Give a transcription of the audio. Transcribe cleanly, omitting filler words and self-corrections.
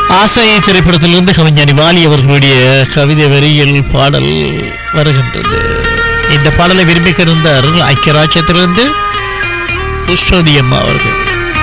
ஆசை திரைப்படத்திலிருந்து கவிஞானி வாலி அவர்களுடைய கவிதை வரியில் பாடல் வருகின்றது. இந்த பாடலை விரும்பி கருந்தார் ஐக்கிய ராஜ்யத்திலிருந்து புஷ்பதி அம்மா அவர்கள்.